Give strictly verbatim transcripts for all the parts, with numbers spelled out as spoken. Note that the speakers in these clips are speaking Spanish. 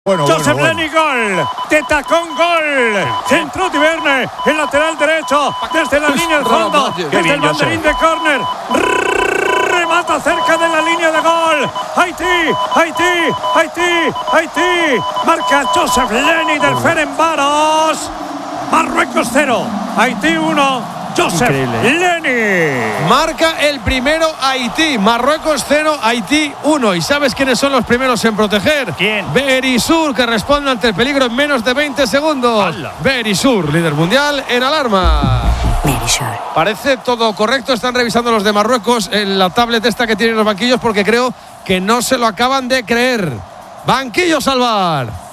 Bueno, Joseph bueno, Leny, gol, de tacón, gol, centro Tiverne, el lateral derecho, desde la línea del fondo, desde el banderín de córner, remata cerca de la línea de gol, Haití, Haití, Haití, Haití, marca Joseph Leny del Ferencváros, Marruecos cero, Haití uno. Joseph Leny. Marca el primero Haití. Marruecos cero, Haití uno. ¿Y sabes quiénes son los primeros en proteger? ¿Quién? Berisur, que responde ante el peligro en menos de veinte segundos. ¡Hala! Berisur, líder mundial en alarma. Berisur. Parece todo correcto. Están revisando los de Marruecos en la tablet esta que tienen los banquillos, porque creo que no se lo acaban de creer. Banquillo Salvar.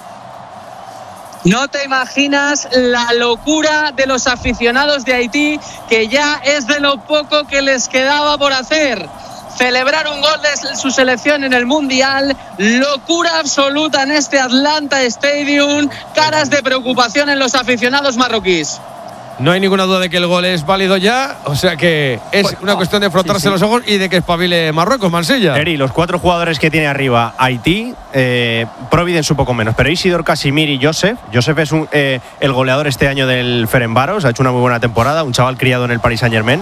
No te imaginas la locura de los aficionados de Haití, que ya es de lo poco que les quedaba por hacer. Celebrar un gol de su selección en el Mundial, locura absoluta en este Atlanta Stadium, caras de preocupación en los aficionados marroquíes. No hay ninguna duda de que el gol es válido ya, o sea que es pues, una cuestión de frotarse sí, sí. los ojos y de que espabile Marruecos, Mansilla. Eri, los cuatro jugadores que tiene arriba Haití, eh, Providence un poco menos, pero Isidore, Casimir y Joseph. Joseph es un, eh, el goleador este año del Ferencváros, ha hecho una muy buena temporada, un chaval criado en el Paris Saint-Germain.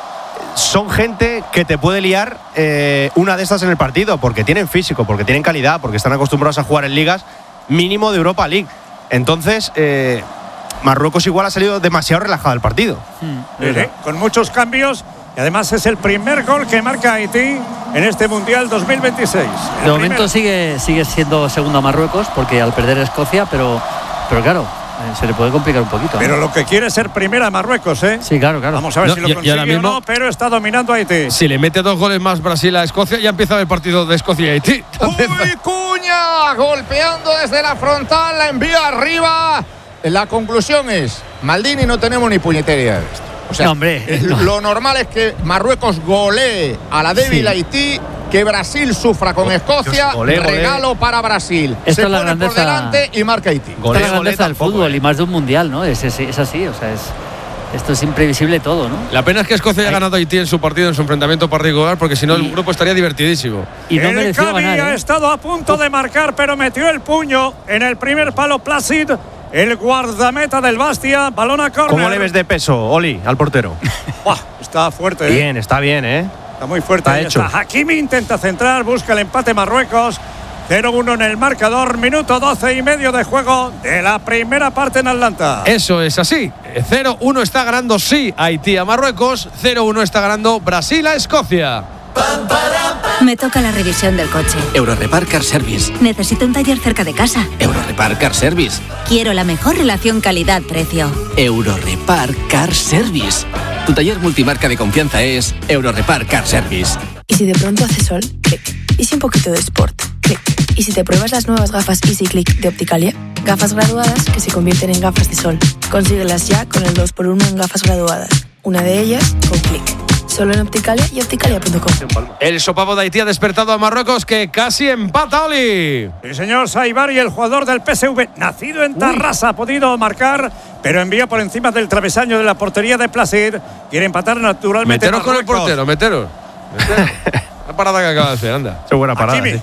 Son gente que te puede liar eh, una de estas en el partido, porque tienen físico, porque tienen calidad, porque están acostumbrados a jugar en ligas mínimo de Europa League. Entonces... Eh, Marruecos igual ha salido demasiado relajado el partido. Mm, sí, con muchos cambios, y además es el primer gol que marca Haití en este Mundial dos mil veintiséis. De momento sigue, sigue siendo segundo a Marruecos, porque al perder Escocia, pero, pero claro, eh, se le puede complicar un poquito. Pero ¿no? lo que quiere es ser primera Marruecos, ¿eh? Sí, claro, claro. Vamos a ver no, si lo y, consigue y mismo, o no, pero está dominando Haití. Si le mete dos goles más Brasil a Escocia, ya empieza el partido de Escocia y Haití. ¡Uy, Cuña! Golpeando desde la frontal, la envía arriba. La conclusión es, Maldini, no tenemos ni puñetera. O sea, no, hombre, no. Lo normal es que Marruecos golee a la débil sí. Haití, que Brasil sufra con Escocia. Dios, golé, regalo golé. Para Brasil. Esto Se es la pone grandeza, por delante y marca Haití. Golé, Esta es la grandeza del fútbol eh. y más de un mundial, ¿no? Es, es, es así, o sea, es... Esto es imprevisible todo, ¿no? La pena es que Escocia haya ganado a Haití en su partido, en su enfrentamiento particular, porque si no el grupo estaría divertidísimo. Y no el Cavi ganar, ¿eh? ha estado a punto Uf. de marcar, pero metió el puño en el primer palo Placid, el guardameta del Bastia, balón a córner. ¿Cómo le ves de peso, Oli, al portero? Buah, está fuerte, ¿eh? Bien, está bien, ¿eh? Está muy fuerte. Está hecho. Está. Hakimi intenta centrar, busca el empate Marruecos. cero uno en el marcador, minuto doce y medio de juego de la primera parte en Atlanta. Eso es así. cero uno está ganando sí Haití a Marruecos, cero uno está ganando Brasil a Escocia. Me toca la revisión del coche. Eurorepar Car Service. Necesito un taller cerca de casa. Eurorepar Car Service. Quiero la mejor relación calidad-precio. Eurorepar Car Service. Tu taller multimarca de confianza es Eurorepar Car Service. ¿Y si de pronto hace sol? Clic. ¿Y si un poquito de sport? Clic. ¿Y si te pruebas las nuevas gafas Easy Click de Opticalia? Gafas graduadas que se convierten en gafas de sol. Consíguelas ya con el dos por uno en gafas graduadas. Una de ellas con Clic. Solo en Opticalia y Opticalia punto com. El sopapo de Haití ha despertado a Marruecos, que casi empata, Oli. El señor Saibari, el jugador del P S V, nacido en Tarrasa, ha podido marcar, pero envía por encima del travesaño de la portería de Placid. Quiere empatar naturalmente. Meteros con el portero, meteros. meteros. La parada que acaba de hacer, anda. Qué buena parada. Sí.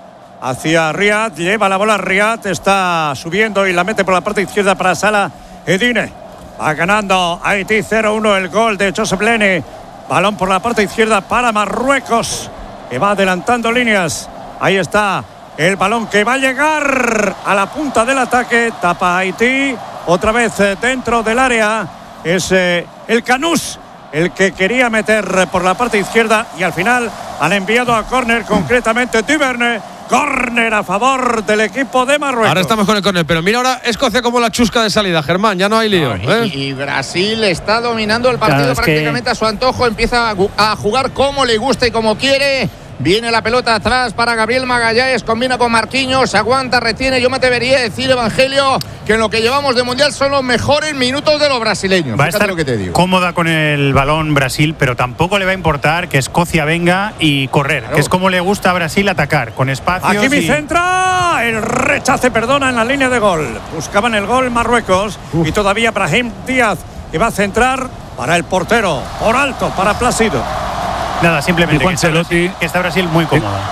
Hacia Riyad, lleva la bola Riyad, está subiendo y la mete por la parte izquierda para Salah Edine. Va ganando Haití cero uno, el gol de Joseph Leny. Balón por la parte izquierda para Marruecos, que va adelantando líneas. Ahí está el balón que va a llegar a la punta del ataque. Tapa Haití, otra vez dentro del área. Es eh, el Canús el que quería meter por la parte izquierda, y al final han enviado a córner, concretamente Tiverne. Córner a favor del equipo de Marruecos. Ahora estamos con el córner, pero mira ahora Escocia como la chusca de salida, Germán, ya no hay lío. No, ¿eh? y, y Brasil está dominando el partido, claro, prácticamente que... a su antojo, empieza a, a jugar como le gusta y como quiere. Viene la pelota atrás para Gabriel Magallanes, combina con Marquinhos, aguanta, retiene. Yo me atrevería a decir, Evangelio, que en lo que llevamos de Mundial son los mejores minutos de los brasileños. Va a estar lo que te digo. Cómoda con el balón Brasil, pero tampoco le va a importar que Escocia venga y correr, claro, que es como le gusta a Brasil atacar, con espacios. Aquí mi y... centra, el rechace, perdona, en la línea de gol. Buscaban el gol Marruecos. Uf. Y todavía Brahim Díaz, que va a centrar para el portero, por alto, para Plácido. Nada, simplemente que está, Brasil, que está Brasil muy cómoda.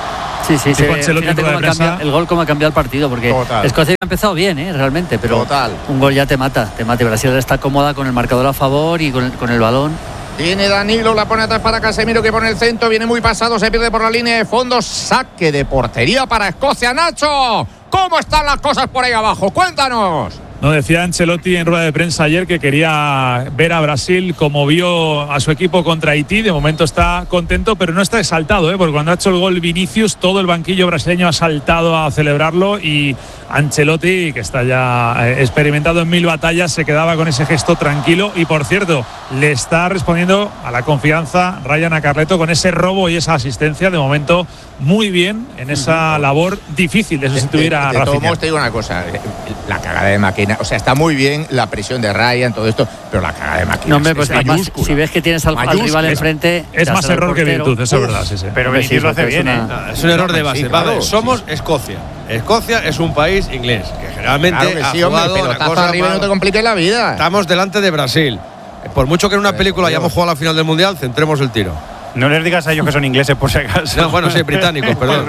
Sí, sí, sí. Fíjate cómo cambia, el gol cómo ha cambiado el partido, porque Total. Escocia ha empezado bien, ¿eh? Realmente, pero Total. un gol ya te mata, te mata. Y Brasil está cómoda con el marcador a favor y con el, con el balón. Viene Danilo, la pone atrás para Casemiro, que pone el centro, viene muy pasado, se pierde por la línea de fondo, saque de portería para Escocia. Nacho, ¿cómo están las cosas por ahí abajo? Cuéntanos. No, decía Ancelotti en rueda de prensa ayer que quería ver a Brasil como vio a su equipo contra Haití. De momento está contento, pero no está exaltado, ¿eh? Porque cuando ha hecho el gol Vinicius, todo el banquillo brasileño ha saltado a celebrarlo, y Ancelotti, que está ya experimentado en mil batallas, se quedaba con ese gesto tranquilo. Y por cierto, le está respondiendo a la confianza Ryan Acarleto con ese robo y esa asistencia. De momento muy bien en esa labor difícil de sustituir a Rafinha. De todos modos, te digo una cosa, la cagada de máquina, o sea, está muy bien la presión de Ryan, todo esto, pero la cagada de máquina no, hombre, pues es además, mayúscula. Si ves que tienes al, al rival enfrente, es más error que virtud, eso es verdad, sí, sí. Pero Vinicius lo hace bien, ¿eh? No, es un error de base. Sí, claro, vale, somos sí. Escocia. Escocia es un país inglés que generalmente claro que ha sí, jugado hombre, pero tazo arriba y no te compliques la vida. Estamos delante de Brasil. Por mucho que en una pero, película hayamos jugado a la final del Mundial, centremos el tiro. No les digas a ellos que son ingleses, por si acaso. No, bueno, sí, británicos, perdón.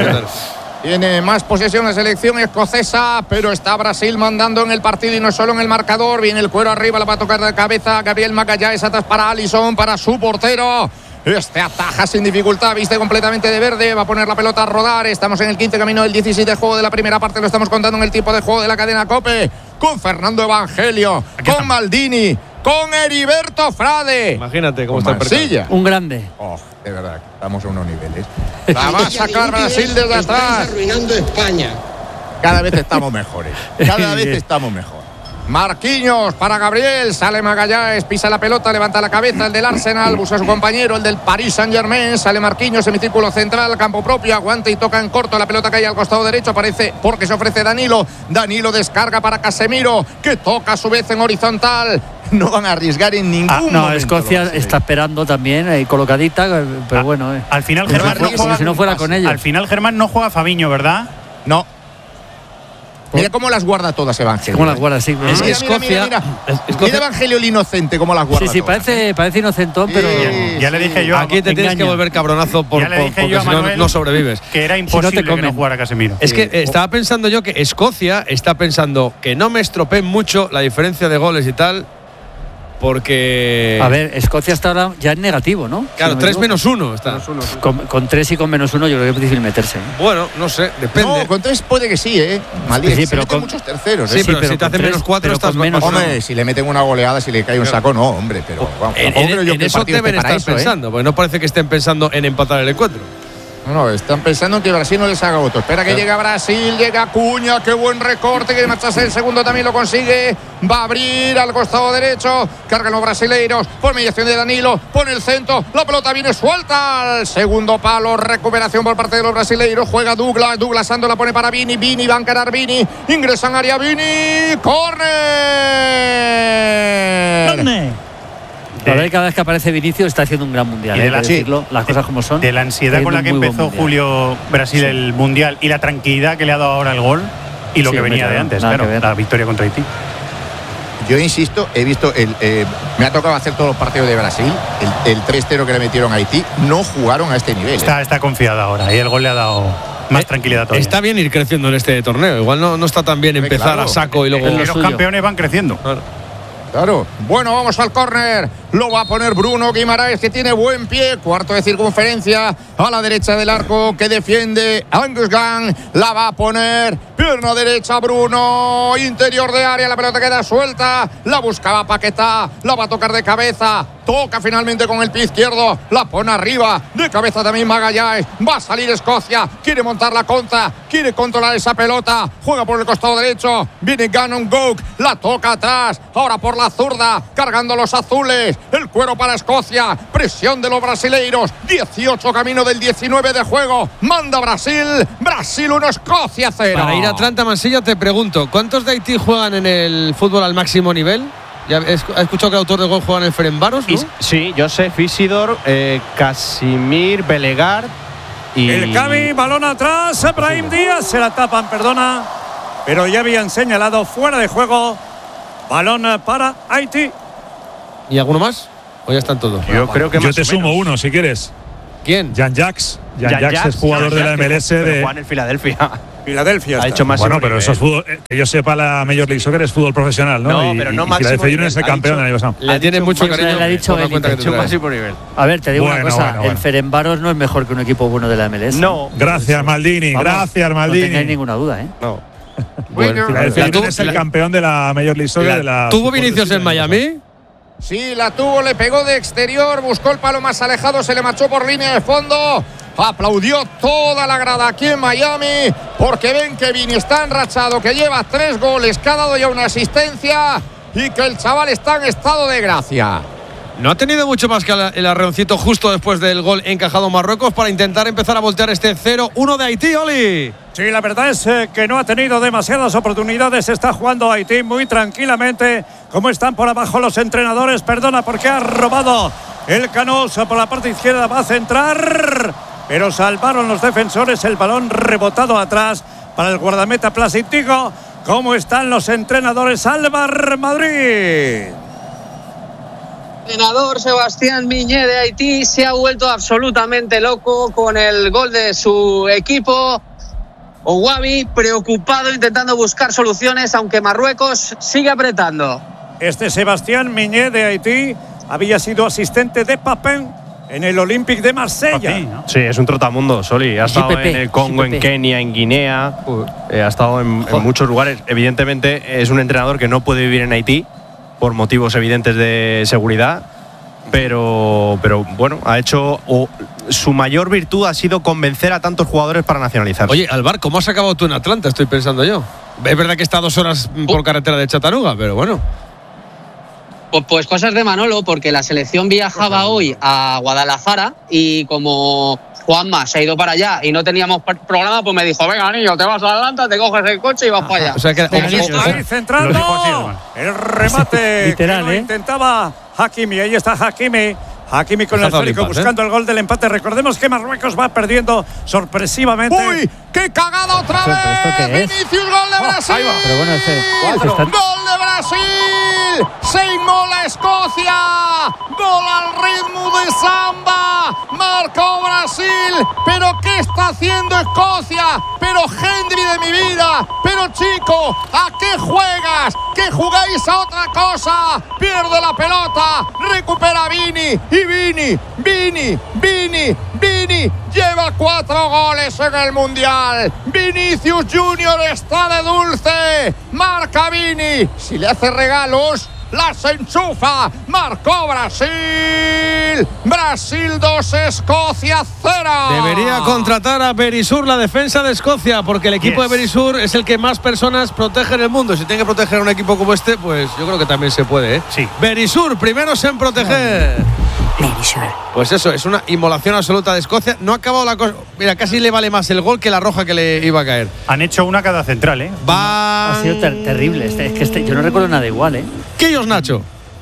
Tiene más posesión la selección escocesa, pero está Brasil mandando en el partido y no solo en el marcador. Viene el cuero arriba, la va a tocar de cabeza Gabriel Magalhães, atrás para Alisson, para su portero. Este ataja sin dificultad, viste completamente de verde, va a poner la pelota a rodar. Estamos en el quince, camino del dieciséis de juego de la primera parte, lo estamos contando en el tipo de juego de la cadena COPE, con Fernando Evangelio, Aquí con estamos. Maldini, con Heriberto Frade. Imagínate cómo con está el Mansilla. Un grande. Oh, de verdad, estamos a unos niveles. La va a sacar Brasil desde atrás. Arruinando España. Cada vez estamos mejores. Cada vez estamos mejor. Marquinhos para Gabriel, sale Magalhães, pisa la pelota, levanta la cabeza el del Arsenal, busca a su compañero, el del Paris Saint-Germain, sale Marquinhos, semicírculo central, campo propio, aguanta y toca en corto, la pelota cae al costado derecho, aparece porque se ofrece Danilo, Danilo descarga para Casemiro, que toca a su vez en horizontal. No van a arriesgar en ningún ah, no, momento. Escocia está esperando también, eh, colocadita, pero ah, bueno. Eh. Al final Germán no juega, si no fuera con ellos. Al final Germán no juega Fabinho, ¿verdad? No. Mira cómo las guarda todas Evangelio. ¿Cómo las guarda? Sí. Es que Escocia. Mira, mira, mira. Escocia. Mira Evangelio el inocente, cómo las guarda. Sí, sí, todas. parece, parece inocentón, pero. Sí, ya le dije yo. Aquí te tienes engaña. que volver cabronazo por, por, porque si no, no sobrevives. Que era imposible si no te que no jugara Casemiro. Es que estaba pensando yo que Escocia está pensando que no me estropeen mucho la diferencia de goles y tal. Porque. A ver, Escocia está ahora ya en negativo, ¿no? Claro, si no tres menos uno está. Menos uno, sí. con, con tres y con menos uno yo creo que es difícil meterse. ¿eh? Bueno, no sé, depende. No, con tres puede que sí, ¿eh? Maldito, sí, pero se con muchos terceros. Sí, ¿eh? pero, sí, pero si te hacen menos cuatro estás menos. Hombre, si le meten una goleada, si le cae un saco, no, hombre. Pero vamos, en, en, yo en eso deben estar eso, pensando, ¿eh? Porque no parece que estén pensando en empatar el encuentro. No, no, están pensando en que Brasil no les haga otro. Espera que llega Brasil, llega Acuña, qué buen recorte, que marcharse el segundo también lo consigue. Va a abrir al costado derecho, cargan los brasileiros, por mediación de Danilo, pone el centro, la pelota viene suelta al segundo palo, recuperación por parte de los brasileiros, juega Douglas, Douglas Santos la pone para Vini, Vini va a encarar Vini, ingresa en área Vini, ¡córner! ¡Córner! A ver, cada vez que aparece Vinicius está haciendo un gran mundial. De ¿eh? la, decirlo, las cosas como son. De la ansiedad con la que empezó Julio Brasil sí. el mundial y la tranquilidad que le ha dado ahora el gol y lo sí, que venía de antes, claro, la victoria contra Haití. Yo insisto, he visto, el, eh, me ha tocado hacer todos los partidos de Brasil, el, el tres cero que le metieron a Haití, no jugaron a este nivel. Está, eh. está confiada ahora y el gol le ha dado más eh, tranquilidad todavía. Está bien ir creciendo en este torneo, igual no, no está tan bien empezar claro. a saco y luego. Eh, los campeones van creciendo. Claro. Claro. Bueno, vamos al córner. Lo va a poner Bruno Guimaraes, que tiene buen pie. Cuarto de circunferencia a la derecha del arco, que defiende Angus Gunn. La va a poner pierna derecha Bruno. Interior de área, la pelota queda suelta. La buscaba Paquetá. La va a tocar de cabeza. Toca finalmente con el pie izquierdo. La pone arriba. De cabeza también Magalhães. Va a salir Escocia. Quiere montar la contra. Quiere controlar esa pelota. Juega por el costado derecho. Viene Gannon Gouk. La toca atrás. Ahora por la zurda. Cargando los azules. El cuero para Escocia. Presión de los brasileiros. dieciocho camino del diecinueve de juego. Manda Brasil. Brasil uno, Escocia cero. Para ir a Atlanta, Mansilla, te pregunto, ¿cuántos de Haití juegan en el fútbol al máximo nivel? Ya he escuchado que el autor de gol juega en el Ferencváros, ¿no? Sí, Josef, Isidor, eh, Casimir, Belegar y… El Cavi, balón atrás, Brahim Díaz, se la tapan, perdona, pero ya habían señalado fuera de juego. Balón para Haití. ¿Y alguno más? ¿O ya están todos? Yo creo que Yo te sumo uno, si quieres. ¿Quién? Jan Jacks. Jan, Jan Jacks es jugador Jan de la M L S pero, de pero Juan en Filadelfia. Filadelfia. Ha hecho más. Bueno, pero eso es fútbol. Que yo sepa, la Major League Soccer es fútbol profesional, ¿no? No, y, pero no y máximo Filadelfia Union es el campeón del año pasado. Le tiene mucho cariño. Le ha dicho él. Máximo nivel. A ver, te digo bueno, una cosa. Bueno, bueno. El Ferencváros no es mejor que un equipo bueno de la M L S. No. Gracias, Maldini. Vamos, gracias, Maldini. No tengáis ninguna duda, ¿eh? No. Bueno, Filadelfia Union es el campeón de la Major League Soccer. La, de la ¿Tuvo Vinicius en Miami? Sí, la tuvo, le pegó de exterior, buscó el palo más alejado, se le marchó por línea de fondo. Aplaudió toda la grada aquí en Miami porque ven que Vini está enrachado, que lleva tres goles, que ha dado ya una asistencia y que el chaval está en estado de gracia. No ha tenido mucho más que el arreoncito justo después del gol encajado Marruecos para intentar empezar a voltear este cero uno de Haití, Oli. Sí, la verdad es que no ha tenido demasiadas oportunidades. Está jugando Haití muy tranquilamente. Como están por abajo los entrenadores, perdona porque ha robado el Canosa por la parte izquierda, va a centrar, pero salvaron los defensores, el balón rebotado atrás para el guardameta Plasitigo. ¿Cómo están los entrenadores? Álvar Madrid. El entrenador Sebastián Miñé de Haití se ha vuelto absolutamente loco con el gol de su equipo. Ouabi preocupado intentando buscar soluciones, aunque Marruecos sigue apretando. Este Sebastián Miñé de Haití había sido asistente de Papin en el Olympique de Marsella. Papin, ¿no? Sí, es un trotamundo, Soli. Ha estado en el Congo, en Kenia, en Guinea. Eh, ha estado en, en muchos lugares. Evidentemente es un entrenador que no puede vivir en Haití por motivos evidentes de seguridad. Pero, pero bueno, ha hecho. O, su mayor virtud ha sido convencer a tantos jugadores para nacionalizarse. Oye, Alvar, ¿cómo has acabado tú en Atlanta? Estoy pensando yo. Es verdad que está dos horas por carretera de Chattanooga, pero bueno. Pues, pues cosas de Manolo, porque la selección viajaba hoy a Guadalajara y como Juanma se ha ido para allá y no teníamos programa, pues me dijo, venga, niño, te vas a Atlanta, te coges el coche y vas para allá. O sea que ahí centrando el remate. Literal, que ¿eh? Intentaba Hakimi, ahí está Hakimi. Hakimi con el esférico buscando ¿eh? el gol del empate. Recordemos que Marruecos va perdiendo sorpresivamente. ¡Uy! ¡Qué cagada otra ¿Pero, vez! pero esto qué es? ¡Vinicius, gol de Brasil! Oh, pero bueno, ese, ¡Gol de Brasil! ¡Se inmola Escocia! ¡Gol al ritmo de samba! ¡Marcó Brasil! ¿Pero qué está haciendo Escocia? ¡Pero Henry de mi vida! ¡Pero chico! ¿A qué juegas? ¿Que jugáis a otra cosa? Pierde la pelota, recupera Vini y Vini, Vini, Vini, Vini lleva cuatro goles en el Mundial. Vinicius Junior está de dulce, marca Vini, si le hace regalos las enchufa, marcó Brasil. Brasil dos, Escocia cero. Debería contratar a Berisur, la defensa de Escocia, porque el equipo yes. de Berisur es el que más personas protege en el mundo. Si tiene que proteger a un equipo como este, pues yo creo que también se puede, ¿eh? Sí. Berisur, primeros en proteger. Berisur. Pues eso, es una inmolación absoluta de Escocia. No ha acabado la cosa. Mira, casi le vale más el gol que la roja que le iba a caer. Han hecho una cada central, ¿eh? Va. Ha sido ter terrible. Este, es que este, yo no recuerdo nada igual, ¿eh? ¿Qué ellos, Nacho?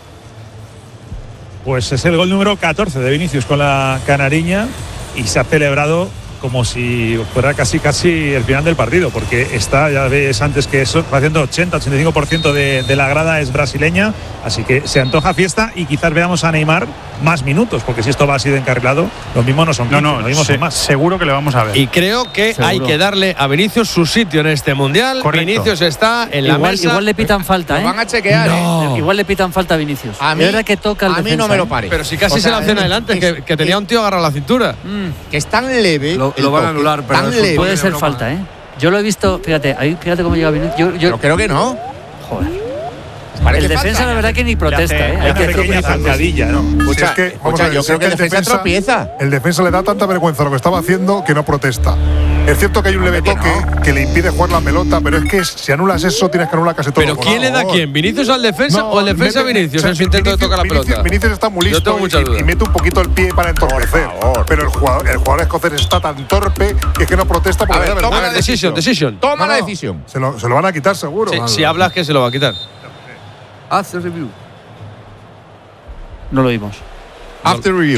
Pues es el gol número catorce de Vinicius con la canariña y se ha celebrado como si fuera casi casi el final del partido, porque está, ya ves antes que eso, va haciendo ochenta, ochenta y cinco por ciento de, de la grada es brasileña, así que se antoja fiesta y quizás veamos a Neymar más minutos, porque si esto va así de encarrilado, lo mismo no son quince, no, no, lo mismo se, son más. Seguro que le vamos a ver. Y creo que Seguro. hay que darle a Vinicius su sitio en este Mundial. Correcto. Vinicius está en la igual, mesa. igual le pitan falta, ¿eh? Lo van a chequear, no. ¿eh? Igual le pitan falta a Vinicius. A mí, de verdad que toca el a mí defensa, no me lo ¿eh? pare. Pero si casi O se sea, la hacen adelante, es, que, que tenía un tío agarrado a la cintura. Mm. Que es tan leve. Lo, el lo van a toque, anular, pero tan leve. Puede ser falta, ¿eh? Yo lo he visto, fíjate, ahí, fíjate cómo llega Vinicius. Yo, yo, Pero creo que no. Joder. Parece El defensa, falta. la verdad, que ni protesta, ¿eh? Hay Hay una que pequeña zancadilla, ¿no? Escucha, Si es que, vamos escucha, a ver, yo si creo es que el defensa, defensa tropieza. El defensa le da tanta vergüenza lo que estaba haciendo que no protesta. Es cierto que hay un leve toque no. que le impide jugar la pelota, pero es que si anulas eso tienes que anular casi todo. ¿Pero quién le da a quién? ¿Vinicius al defensa No, o el defensa a mete- Vinicius o sea, en su intento Vinicius- de tocar la Vinicius- pelota? Vinicius está muy Yo listo tengo muchas y, dudas. y mete un poquito el pie para entorpecer. Pero el jugador, el jugador escocés está tan torpe que es que no protesta porque A ver, le da toma A ver, vergüenza. decision, decision. Toma No, la no. decisión. Se lo, se lo van a quitar seguro. Sí, Algo. si hablas, que se lo va a quitar. Hace review. No lo vimos. After review.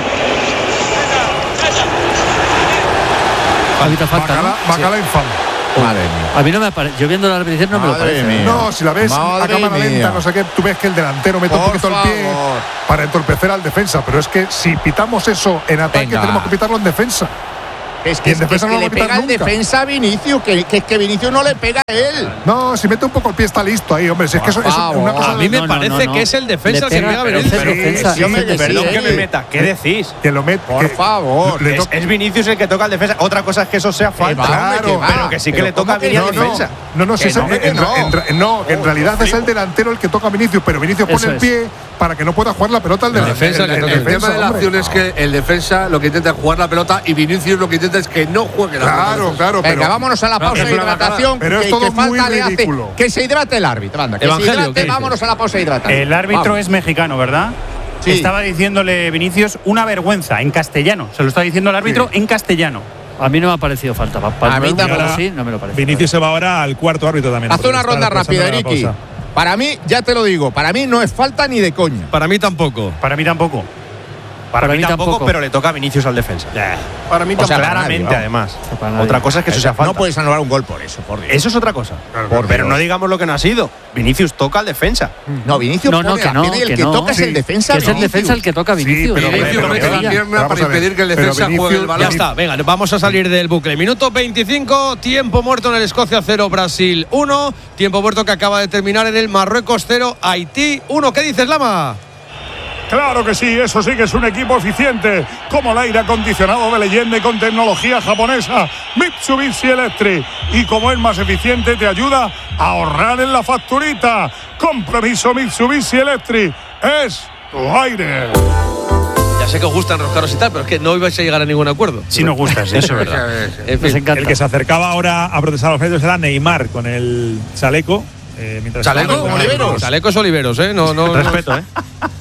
Ahorita falta, Bacala, ¿no? Bacala infame. Madre mía. A mí no me parece. Yo viendo la repetición no Madre me lo parece. mía. No, si la ves Madre a cámara mía. lenta, no sé qué, tú ves que el delantero mete Por un poquito favor. el pie para entorpecer al defensa. Pero es que si pitamos eso en ataque, Venga. tenemos que pitarlo en defensa. Es Y que, en defensa es no que lo va le a pitar pega el nunca. defensa a Vinicius, que, que, que Vinicius no le pega a él. No, si mete un poco el pie está listo ahí, hombre. Si es que eso es una cosa. A mí me No, no, parece no, no. que es el defensa Le el que pega, pega a pero Vinicius. es el defensa. Yo me Sí, Perdón sí, que eh. me meta. ¿Qué decís? Que lo mete. Por que- favor. le Es, toca- es Vinicius el que toca al defensa. Otra cosa es que eso sea falta. va, hombre, Claro, que va. pero que sí que Pero le toca a ¿cómo que Vini al No, no, defensa. no, no, si Que es no, en- que en- no. en- no, que en Oh, realidad es flipo. el delantero el que toca a Vinicius, pero Vinicius Eso pone el es. pie para que no pueda jugar la pelota al El delantero. defensa le toca. El tema de la hombre. acción es que el defensa lo que intenta es jugar la pelota y Vinicius lo que intenta es que no juegue la pelota. Claro, claro, Venga, pero vámonos a la pausa es de una hidratación. pero que, es todo que muy falta le hace. ridículo. Que se hidrate el árbitro. Anda, que Evangelio, se ¿qué hidrate. dices? Vámonos a la pausa de hidratación. El árbitro Vamos. es mexicano, ¿verdad? Sí. Estaba diciéndole Vinicius una vergüenza en castellano. Se lo está diciendo el árbitro en castellano. A mí no me ha parecido falta. Pa- pa- A mí pa- tampoco. sí, no me lo parece. Vinicius se va ahora al cuarto árbitro también. Haz porque una está ronda pasando rápida, la Ricky. pausa. Para mí, ya te lo digo, para mí no es falta ni de coña. Para mí tampoco. Para mí tampoco. Para, Para mí mí tampoco, tampoco. pero le toca a Vinicius al defensa. Para mí O sea, tampoco. claramente, Nadie, además. Para nadie. Otra cosa es que eso sea falta. No puedes anular un gol por eso, por Dios. Eso es otra cosa. Por Pero Dios. no digamos lo que no ha sido. Vinicius toca al defensa. No, Vinicius No, no, pone que la no, pierna y el que que no. toca es Sí. el defensa. Que es el Vinicius. defensa el que toca a Vinicius. pero- Vinicius pero- mete pero- la pero- pierna vamos para a ver, impedir que el pero defensa juegue Vinicius- el balón. Ya está, venga, vamos a salir del bucle. Minuto veinticinco, tiempo muerto en el Escocia cero, Brasil uno. Tiempo muerto que acaba de terminar en el Marruecos cero, Haití uno. ¿Qué dices, Lama? Claro que sí, eso sí que es un equipo eficiente, como el aire acondicionado de leyenda y con tecnología japonesa Mitsubishi Electric. Y como es más eficiente, te ayuda a ahorrar en la facturita. Compromiso Mitsubishi Electric es tu aire. Ya sé que os gustan enroscaros y tal, pero es que no ibais a llegar a ningún acuerdo. Si nos gusta, sí, eso es verdad. En Nos fin. encanta. El que se acercaba ahora a protestar a los medios era Neymar con el chaleco. Eh, mientras ¿Chaleco? estaba- Oliveros. Chalecos Oliveros, ¿eh? No, no, no. Respeto, ¿eh?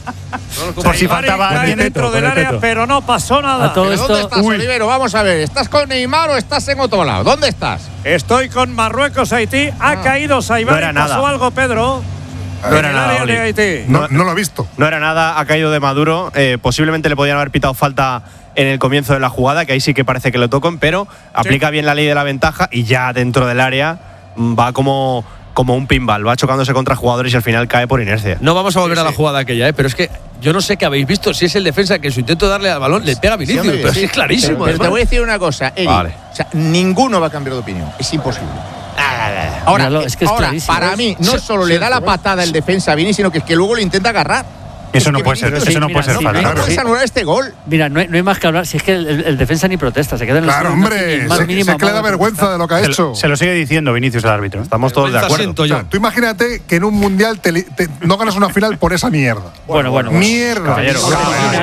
Por si faltaba Con alguien respeto, dentro del con área, respeto. pero no pasó A nada. todo ¿Pero esto. ¿Dónde estás, Olivero? Vamos a ver. ¿Estás con Neymar o estás en otro lado? ¿Dónde estás? Estoy con Marruecos, Haití. Ha caído Saibari. No era nada. ¿Pasó algo, Pedro? No era En el nada, área Oli. de Haití. No, no lo he visto. No era nada, ha caído de Maduro. Eh, posiblemente le podían haber pitado falta en el comienzo de la jugada, que ahí sí que parece que lo tocan, pero aplica bien la ley de la ventaja y ya dentro del área mm, va como, como un pinball, va chocándose contra jugadores y al final cae por inercia. No vamos a volver a la jugada aquella, ¿eh? Pero es que yo no sé qué habéis visto. Si es el defensa que en su intento de darle al balón le pega a Vinicius, Sí, hombre, pero sí. sí es clarísimo. Pero, pero te además. voy a decir una cosa, Eri. Vale. O sea, ninguno va a cambiar de opinión. Es imposible. Ahora, Míralo, es que es ahora clarísimo. para mí, no Sí, solo le da la patada el defensa a Vini, sino que es que luego le intenta agarrar. Eso Es no que puede ser, Vinicius- eso no Sí, puede ser mira, falta. sí, No puedes Sí. anular este gol. Mira, no hay, no hay más que hablar. Si es que el, el defensa ni protesta, se queda en el Claro, suelo, no hombre. tiene más Se, mínimo se que le da modo de vergüenza de lo que ha Se, hecho. lo- se lo sigue diciendo Vinicius al árbitro. Estamos todos de Vergüenza acuerdo. siento O yo. sea, tú imagínate que en un mundial te li- te- no ganas una final por esa mierda. Bueno, bueno, bueno. Mierda. Caballero. Ah,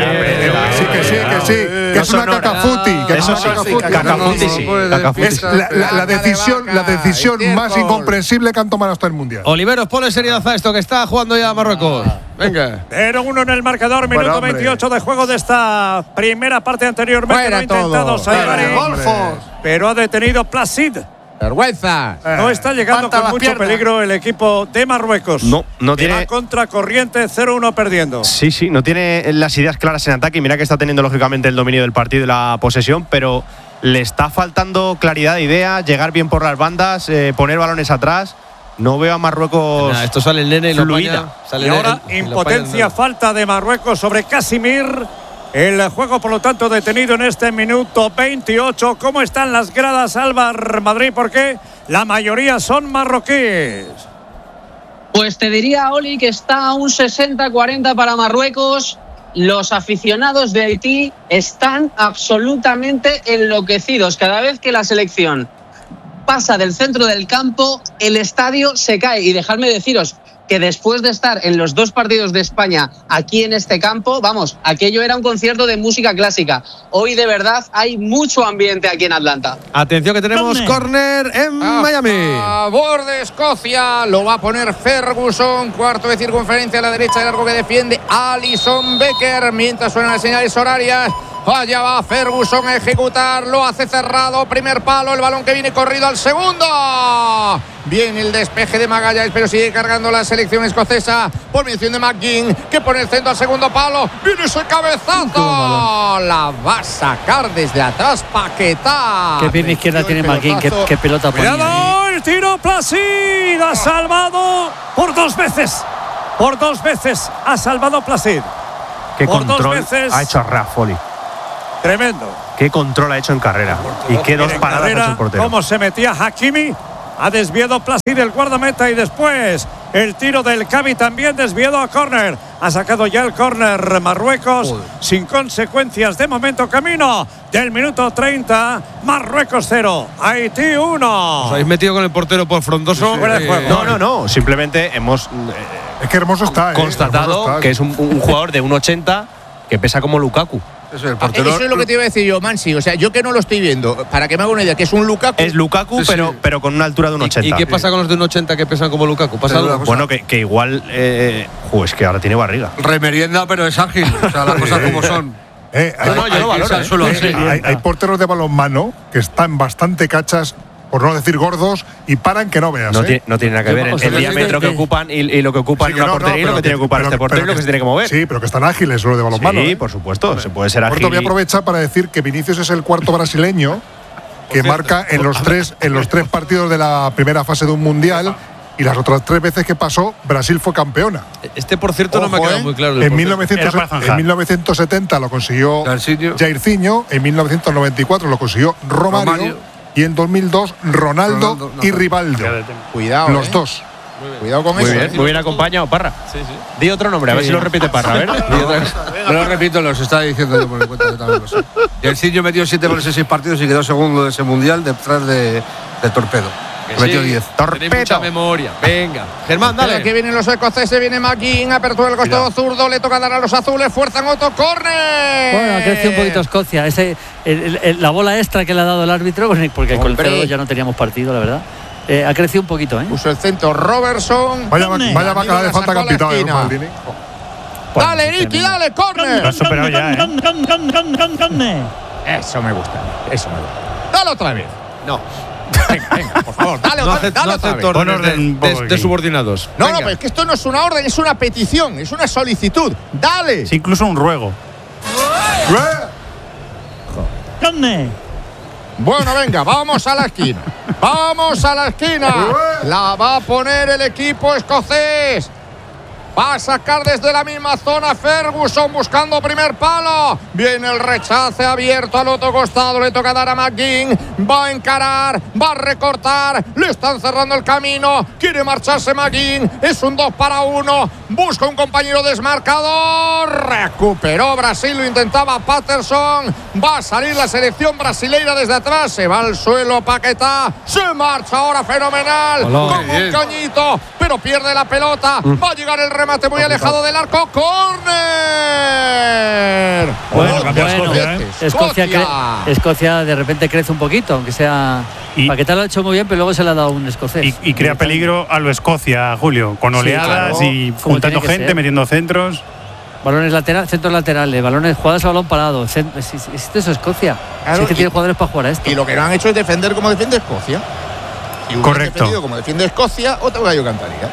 sí, que sí, que sí. Que es una cacafuti. Que es Eso una sí, cacafuti. cacafuti sí. Cacafuti Es sí. la, la- la Vaca de decisión, vaca, la decisión más estiércol. incomprensible que han tomado hasta el mundial. Oliveros, ponle seriedad a esto que está jugando ya Marruecos. Venga. Pero uno en el marcador, Bueno, minuto hombre. veintiocho de juego de esta primera parte anteriormente. Fuera lo ha intentado todo. Saibari, Fuera, hombre. pero ha detenido Placid. Vergüenza. No está llegando Levanta con las mucho piernas. peligro el equipo de Marruecos. No, no Que va tiene. contra corriente, cero uno perdiendo. Sí, sí, no tiene las ideas claras en ataque y mira que está teniendo lógicamente el dominio del partido y la posesión, pero le está faltando claridad de idea, llegar bien por las bandas, eh, poner balones atrás. No veo a Marruecos. Nada, esto sale el nene y lo fluida. apaña, sale Y el- ahora, el- lo impotencia, apaña. falta de Marruecos sobre Casimir. El juego, por lo tanto, detenido en este minuto veintiocho. ¿Cómo están las gradas, Álvar Madrid? Porque la mayoría son marroquíes. Pues te diría, Oli, que está a un sesenta cuarenta para Marruecos. Los aficionados de Haití están absolutamente enloquecidos. Cada vez que la selección pasa del centro del campo, el estadio se cae. Y dejadme deciros que después de estar en los dos partidos de España aquí en este campo, vamos, aquello era un concierto de música clásica. Hoy de verdad hay mucho ambiente aquí en Atlanta. Atención que tenemos córner en A Miami. favor de Escocia, lo va a poner Ferguson, cuarto de circunferencia a la derecha de largo que defiende Alison Becker, mientras suenan las señales horarias. Allá va Ferguson a ejecutar, lo hace cerrado, primer palo, el balón que viene corrido al segundo. Viene el despeje de Magalhães, pero sigue cargando la selección escocesa por mención de McGinn, que pone el centro al segundo palo. Viene ese cabezazo. La va a sacar desde atrás Paquetá. Qué pierna izquierda tiene McGinn, qué, qué pelota ponía. ¡Cuidado! El tiro Placid ha salvado por dos veces. Por dos veces ha salvado Placid. Qué por control dos veces ha hecho Raffoli. Tremendo. Qué control ha hecho en carrera. Y qué dos paradas ha hecho el portero. Cómo se metía Hakimi. Ha desviado Placid el guardameta y después el tiro del Cavi también desviado a córner. Ha sacado ya el córner Marruecos. Joder. Sin consecuencias de momento. Camino del minuto treinta. Marruecos cero. Haití uno. ¿Os habéis metido con el portero por frondoso? Sí, sí. Eh, no, no, no. Simplemente hemos eh, es que Hermoso está, constatado eh, Hermoso está. que es un, un jugador de uno ochenta que pesa como Lukaku. Eso, el portero, eso es lo que te iba a decir yo, Mansi. O sea, yo que no lo estoy viendo, para que me haga una idea, que es un Lukaku. Es Lukaku, sí, pero, sí. pero con una altura de un ochenta. ¿Y, ¿Y qué pasa con los de un ochenta que pesan como Lukaku? ¿Pasa algo? Bueno, que, que igual. Eh, jo, es que ahora tiene barriga. Remerienda, pero es ágil. O sea, las cosas como son. Eh, hay, no, yo lo valoro, hay, eh. hay, hay, hay porteros de balonmano que están bastante cachas, por no decir gordos, y paran que no veas. No, ¿eh? tiene, no tiene nada que ver el, el diámetro que ocupan y, y lo que ocupan sí, en una no, portería no, y lo que tiene que ocupar pero, este portero y lo que que, se tiene que mover. Sí, pero que están ágiles lo de balonmano. Sí, ¿eh? por supuesto, Hombre. se puede ser ágil. Por voy a aprovechar para decir que Vinicius es el cuarto brasileño que marca en los tres en los tres partidos de la primera fase de un mundial. Y las otras tres veces que pasó, Brasil fue campeona. Este, por cierto, Ojo, no me ha quedado eh. muy claro. En, mil novecientos, en mil novecientos setenta lo consiguió Jairzinho, en mil novecientos noventa y cuatro lo consiguió Romario, Romario. y en dos mil dos Ronaldo, Ronaldo no, y Rivaldo. Cuidado. Los eh. dos. Cuidado con muy eso. Bien, muy bien acompañado, Parra. Sí, sí. Di otro nombre, a ver sí. si lo repite Parra. A ver. No lo repito, los estaba diciendo yo por el cuenta. Yo también lo sé. Jairzinho metió siete goles en seis partidos y quedó segundo de ese mundial detrás de, de Torpedo. Que metió diez. Sí, tenéis mucha memoria. Venga. Germán, dale. Aquí vienen los escoceses, viene McGinn, apertura del costado zurdo, le toca dar a los azules, fuerzan otro córner. Bueno, ha crecido un poquito Escocia. Ese, el, el, la bola extra que le ha dado el árbitro, porque Hombre. con el cero dos ya no teníamos partido, la verdad. Eh, ha crecido un poquito, ¿eh? Puso el centro Robertson. Vaya, vaya bacala de falta capitán, ¿eh, Maldini? Dale, Ricky, dale, córner. Lo ha superado ya, ¿eh? Eso me gusta, eso me gusta. Dale otra vez. No. Venga, venga, por favor, dale, no otra, hace, dale no otra vez. orden de, de, de, de subordinados. No, venga. no, pero es que esto no es una orden, es una petición, es una solicitud. Dale. Es incluso un ruego. Bueno, venga, vamos a la esquina. Vamos a la esquina. La va a poner el equipo escocés. Va a sacar desde la misma zona Ferguson buscando primer palo. Viene el rechace abierto al otro costado. Le toca dar a McGinn. Va a encarar. Va a recortar. Le están cerrando el camino. Quiere marcharse McGinn. Es un dos para uno. Busca un compañero desmarcador. Recuperó Brasil. Lo intentaba Patterson. Va a salir la selección brasileira desde atrás. Se va al suelo Paquetá. Se marcha ahora fenomenal. Hola, con un cañito. Pero pierde la pelota. Mm. Va a llegar el remate muy alejado del arco. ¡Córner! Bueno, oh, bueno Escocia, ¿eh? Escocia, cre- Escocia de repente crece un poquito, aunque sea. Y Paquetá lo ha hecho muy bien, pero luego se le ha dado un escocés. Y, y crea peligro a lo Escocia, Julio, con oleadas sí, claro. y juntando gente, ser. metiendo centros. Balones laterales, centros laterales, balones, jugadas a balón parado. Cent- es, es, es eso Escocia. Claro, sí que y, tiene jugadores para jugar a esto. Y lo que no han hecho es defender como defiende Escocia. Si hubieran Correcto. defendido como defiende Escocia, otro gallo cantaría.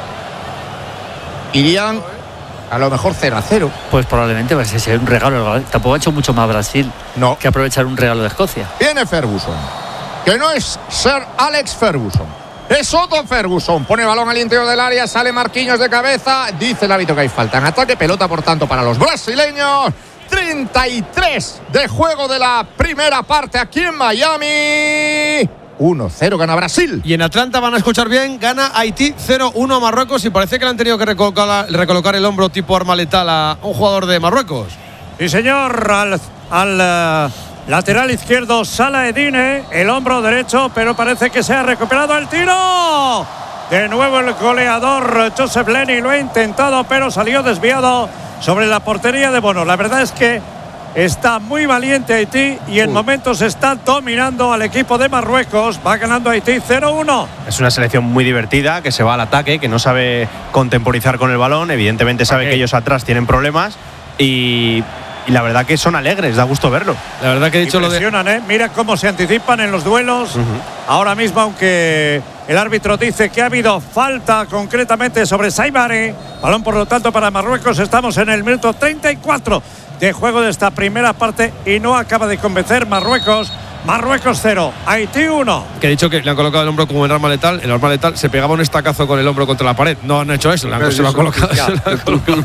Irían a lo mejor cero a cero. Pues probablemente va a ser un regalo. Tampoco ha hecho mucho más Brasil no. que aprovechar un regalo de Escocia. Viene Ferguson, que no es Sir Alex Ferguson, es Otto Ferguson. Pone balón al interior del área, sale Marquinhos de cabeza. Dice el árbitro que hay falta en ataque. Pelota, por tanto, para los brasileños. treinta y tres de juego de la primera parte aquí en Miami. uno cero gana Brasil. Y en Atlanta van a escuchar bien, gana Haití cero uno a Marruecos y parece que le han tenido que recolocar, recolocar el hombro tipo arma letal a un jugador de Marruecos. Sí, señor, al, al uh, lateral izquierdo Salah Edine, el hombro derecho, pero parece que se ha recuperado el tiro. De nuevo el goleador Joseph Lenny lo ha intentado, pero salió desviado sobre la portería de Bono. La verdad es que está muy valiente Haití y en Uy. momentos está dominando al equipo de Marruecos. Va ganando Haití cero uno. Es una selección muy divertida, que se va al ataque, que no sabe contemporizar con el balón. Evidentemente sabe okay. que ellos atrás tienen problemas y, y la verdad que son alegres, da gusto verlo. La verdad que he dicho lo de… ¿eh? Mira cómo se anticipan en los duelos. Uh-huh. Ahora mismo, aunque El árbitro dice que ha habido falta concretamente sobre Saibari. Balón, por lo tanto, para Marruecos. Estamos en el minuto treinta y cuatro de juego de esta primera parte y no acaba de convencer Marruecos. Marruecos cero, Haití uno. Que he dicho que le han colocado el hombro como el arma letal. El arma letal se pegaba un estacazo con el hombro contra la pared. No han hecho eso, le han, se lo han colocado. Se lo han colocado.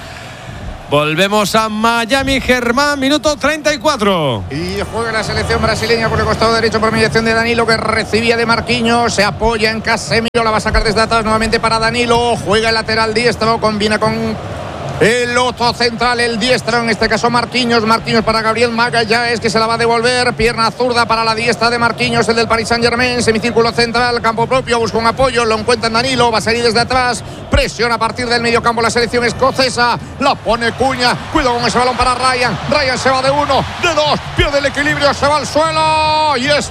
Volvemos a Miami, Germán, minuto treinta y cuatro. Y juega la selección brasileña por el costado derecho por mediación de Danilo, que recibía de Marquinhos. Se apoya en Casemiro, la va a sacar desde atrás nuevamente para Danilo. Juega el lateral diestro, combina con el otro central, el diestro, en este caso Marquinhos. Marquinhos para Gabriel Magallanes, que se la va a devolver. Pierna zurda para la diestra de Marquinhos, el del Paris Saint-Germain. Semicírculo central, campo propio, busca un apoyo, lo encuentra en Danilo, va a salir desde atrás. Presiona a partir del medio campo la selección escocesa. La pone Cuña, cuidado con ese balón para Ryan. Ryan se va de uno, de dos, pierde el equilibrio, se va al suelo y es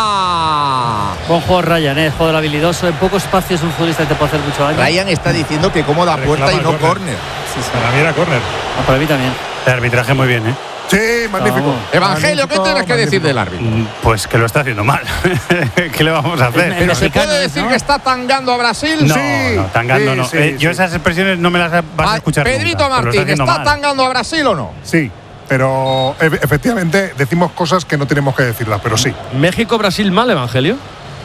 puerta. Buen juego Ryan, eh, jugador habilidoso. En poco espacio es un futbolista que te puede hacer mucho daño. Ryan está diciendo que cómo da puerta y no córner. Sí, sí. Para mí era córner. Ah, para mí también. El arbitraje muy bien, ¿eh? Sí, magnífico. Oh. Evangelio, magnífico, ¿qué tienes que magnífico. decir del árbitro? Pues que lo está haciendo mal. ¿Qué le vamos a hacer? Pero se puede decir ¿no? que está tangando a Brasil. No, sí, no, tangando sí, no. Sí, eh, sí. Yo esas expresiones no me las vas a escuchar Pedrito nunca, Martín, ¿está, ¿está tangando a Brasil o no? Sí. Pero efectivamente decimos cosas que no tenemos que decirlas, pero sí. ¿México-Brasil mal, Evangelio?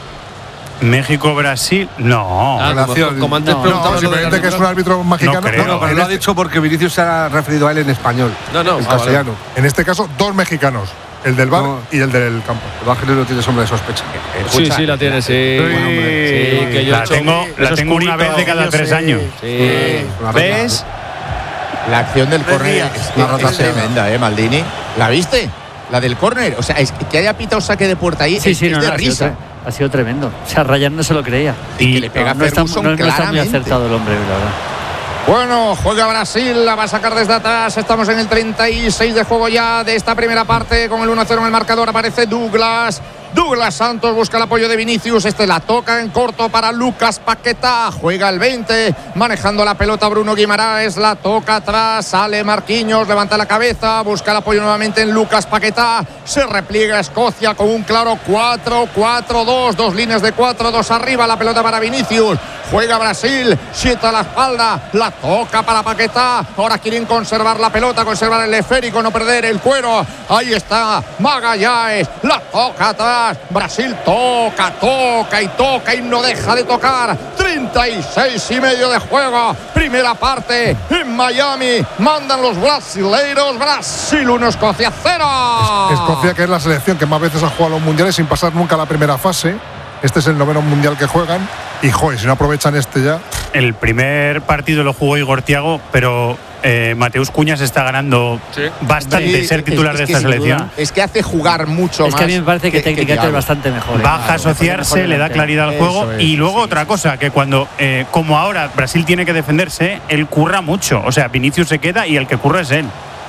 México-Brasil, no. Ah, relación, como antes no, preguntaba no, simplemente que es un árbitro mexicano. No, creo, no, no, pero lo ha dicho porque Vinicius se ha referido a él en español. No, no, en castellano. Vale. En este caso, dos mexicanos. El del bar no, y el del campo. El Evangelio no tiene sombra de sospecha. Sí, sí, la tiene, sí. Sí, bueno, sí que yo la hecho, tengo, la tengo una vez de cada tres sí. años. Sí. ¿Ves? La acción del córner es una rota tremenda, ¿eh, Maldini? ¿La viste? La del córner. O sea, es que haya pitado saque de puerta ahí sí, es, sí, es no, de no, risa. Ha sido tremendo. O sea, Ryan no se lo creía. Y que le pega no, a Ferguson no, está, no, no está muy claramente. acertado el hombre, la verdad. Bueno, juega Brasil, la va a sacar desde atrás. Estamos en el treinta y seis de juego ya de esta primera parte. Con el uno cero en el marcador aparece Douglas. Douglas Santos busca el apoyo de Vinicius. Este la toca en corto para Lucas Paquetá. Juega el veinte, manejando la pelota Bruno Guimaraes. La toca atrás, sale Marquinhos, levanta la cabeza, busca el apoyo nuevamente en Lucas Paquetá. Se repliega Escocia con un claro cuatro cuatro dos. Dos líneas de cuatro, dos arriba. La pelota para Vinicius. Juega Brasil, sieta la espalda, la toca para Paquetá. Ahora quieren conservar la pelota, conservar el esférico, no perder el cuero. Ahí está Magallanes, la toca atrás. Brasil toca, toca y toca y no deja de tocar. treinta y seis y medio de juego. Primera parte en Miami. Mandan los brasileiros. Brasil uno, Escocia cero. Escocia, que es la selección que más veces ha jugado los mundiales sin pasar nunca la primera fase. Este es el noveno mundial que juegan. Y joder, si no aprovechan este ya. El primer partido lo jugó Igor Thiago, pero eh, Mateus Cunha se está ganando sí. bastante sí, ser titular es, es de esta selección. Duda, es que hace jugar mucho es más. Es que a mí me parece que, que técnicamente es bastante mejor. Baja a claro, asociarse, le da claridad al juego. Es, y luego sí. otra cosa, que cuando, eh, como ahora Brasil tiene que defenderse, él curra mucho. O sea, Vinicius se queda y el que curra es él.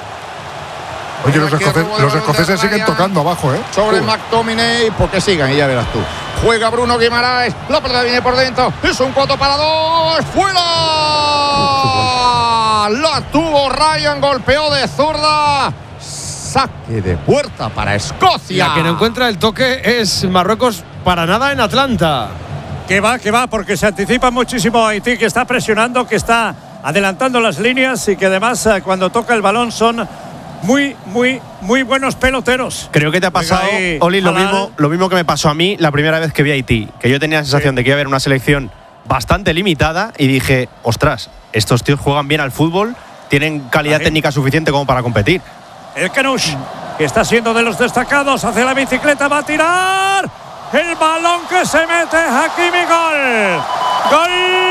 Oye, los, escoceses, los escoceses siguen tocando abajo, ¿eh? Sobre uh. McTominay, porque sigan y ya verás tú. Juega Bruno Guimaraes, la pelota viene por dentro, es un cuatro para dos, ¡fuera! La tuvo Ryan, golpeó de zurda. Saque de puerta para Escocia. La que no encuentra el toque es Marruecos para nada en Atlanta. Que va, que va, porque se anticipa muchísimo Haití, que está presionando, que está adelantando las líneas y que además cuando toca el balón son muy, muy, muy buenos peloteros. Creo que te ha pasado, ahí, Oli, lo mismo, lo mismo que me pasó a mí la primera vez que vi a Haití, que yo tenía la sensación sí. de que iba a haber una selección bastante limitada y dije, ostras, estos tíos juegan bien al fútbol, tienen calidad Ahí. técnica suficiente como para competir. El Canush, que está siendo de los destacados, hace la bicicleta, va a tirar el balón que se mete, Hakimi, gol. ¡Gol!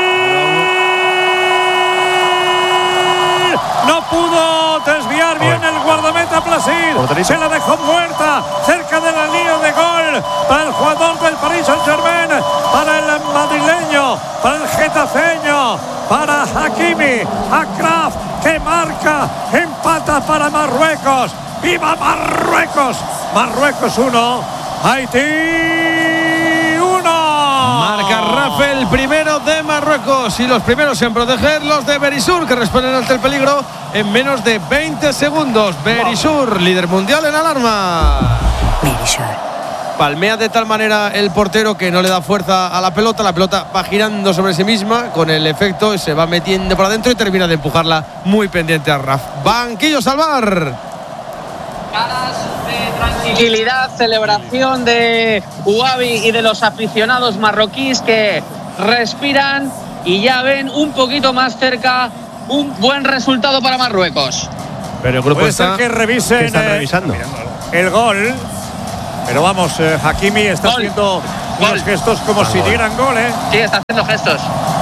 No pudo desviar bien el guardameta Placid. Se la dejó muerta cerca de la línea de gol para el jugador del Paris Saint-Germain, para el madrileño, para el getafeño, para Hakimi, Akraf, que marca, empata para Marruecos. ¡Viva Marruecos! Marruecos uno, Haití uno. Marca Rafael, primero de Marruecos, y los primeros en proteger los de Berisur, que responden ante el peligro en menos de veinte segundos. Berisur, líder mundial en alarma. Berisur, palmea de tal manera el portero que no le da fuerza a la pelota. La pelota va girando sobre sí misma con el efecto, se va metiendo por adentro y termina de empujarla muy pendiente a Raf. Banquillo Salvar. Caras de tranquilidad, celebración de Uabi y de los aficionados marroquíes que respiran y ya ven un poquito más cerca un buen resultado para Marruecos. Pero el grupo Puede está, ser que revisen que están eh, revisando el gol. Pero vamos, eh, Hakimi está Gol. haciendo Gol. unos gestos como Ah, si gol. dieran gol, ¿eh? Sí, está haciendo gestos.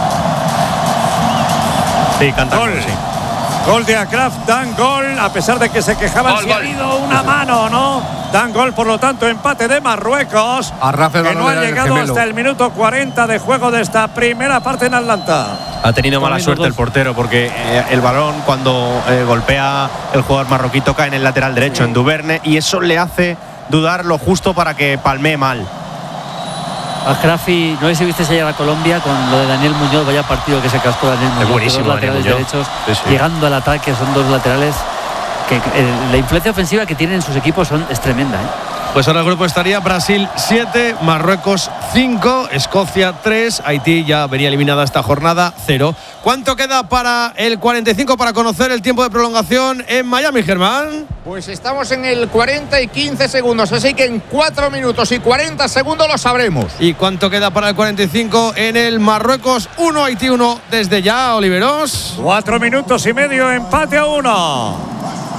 Sí, canta Gol. sí. Gol de Akraf, dan gol, a pesar de que se quejaban Gol, si ha gol. habido una mano, ¿no? Dan gol, por lo tanto, empate de Marruecos. A Rafael que no ha Balón llegado gemelo. hasta el minuto cuarenta de juego de esta primera parte en Atlanta. Ha tenido mala Comiendo suerte dos. el portero porque eh, el balón cuando eh, golpea el jugador marroquí toca en el lateral derecho, en Duverne, y eso le hace dudar lo justo para que palmee mal. Acrafi, no sé si viste ayer a Colombia con lo de Daniel Muñoz, vaya partido que se cascó Daniel Muñoz. buenísimo, Dos laterales Daniel Muñoz. derechos, Sí, sí. llegando al ataque, son dos laterales que eh, la influencia ofensiva que tienen en sus equipos son, es tremenda, ¿eh? Pues ahora el grupo estaría Brasil siete, Marruecos cinco, Escocia tres, Haití ya venía eliminada esta jornada cero. ¿Cuánto queda para el cuarenta y cinco para conocer el tiempo de prolongación en Miami, Germán? Pues estamos en el cuarenta y quince segundos, así que en cuatro minutos y cuarenta segundos lo sabremos. ¿Y cuánto queda para el cuarenta y cinco en el Marruecos uno, Haití uno desde ya, Oliveros? Cuatro minutos y medio, empate a uno.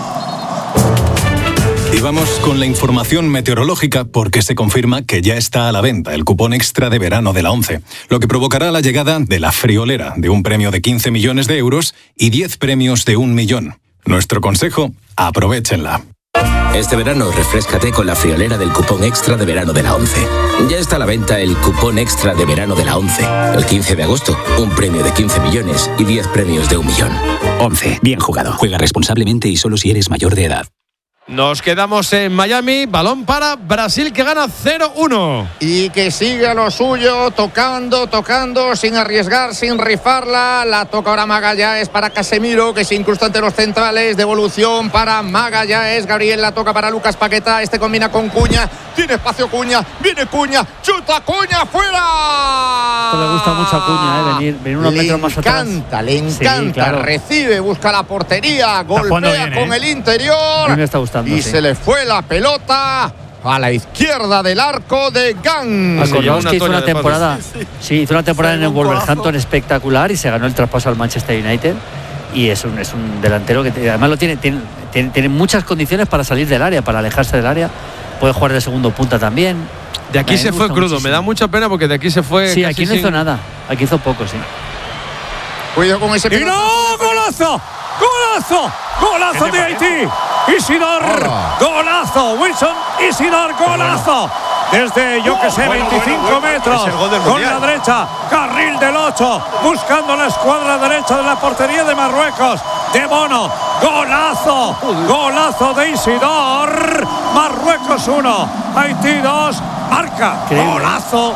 Y vamos con la información meteorológica porque se confirma que ya está a la venta el cupón extra de verano de la ONCE, lo que provocará la llegada de la friolera de un premio de quince millones de euros y diez premios de un millón. Nuestro consejo, aprovéchenla. Este verano refréscate con la friolera del cupón extra de verano de la ONCE. Ya está a la venta el cupón extra de verano de la ONCE. El quince de agosto, un premio de quince millones y diez premios de un millón. ONCE, bien jugado. Juega responsablemente y solo si eres mayor de edad. Nos quedamos en Miami, balón para Brasil que gana cero uno. Y que siga lo suyo, tocando, tocando, sin arriesgar, sin rifarla. La toca ahora Magallanes para Casemiro, que se incrusta ante los centrales. Devolución para Magallanes. Gabriel la toca para Lucas Paquetá. Este combina con Cuña. Tiene espacio Cuña. Viene Cuña. Chuta Cuña fuera. Esto le gusta mucho a Cuña, ¿eh? venir, venir unos le metros más atrás. Le encanta, le encanta. Sí, claro. Recibe, busca la portería. Golpea bien, con ¿eh? el interior. A mí me está gustando. Y sí. se le fue la pelota a la izquierda del arco de Gang. Acordaos que hizo una temporada, sí, hizo una temporada en el Wolverhampton espectacular y se ganó el traspaso al Manchester United. Y es un, es un delantero que además lo tiene, tiene, tiene, tiene muchas condiciones para salir del área, para alejarse del área. Puede jugar de segundo punta también. De aquí se fue crudo, me da mucha pena porque de aquí se fue. Sí, aquí no sin... hizo nada, aquí hizo poco, sí. Cuidado con ese ¡Y no! ¡Golazo! ¡Golazo! ¡Golazo de Haití! ¡Isidor! Hola. ¡Golazo! Wilson Isidor, golazo. Desde, yo que sé, Bueno, veinticinco bueno, bueno. metros. Es el gol del Con Mundial. la derecha, carril del ocho. Buscando la escuadra derecha de la portería de Marruecos. De Bono. Golazo. Golazo de Isidor. Marruecos uno. Haití dos. Marca. Increíble. Golazo.